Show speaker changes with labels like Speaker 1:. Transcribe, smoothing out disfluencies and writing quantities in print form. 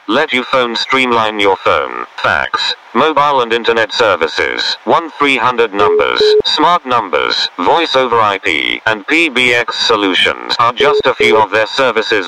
Speaker 1: Let your phone streamline your phone, fax, mobile and internet services, 1-300 numbers, smart numbers, voice over IP, and PBX solutions are just a few of their services.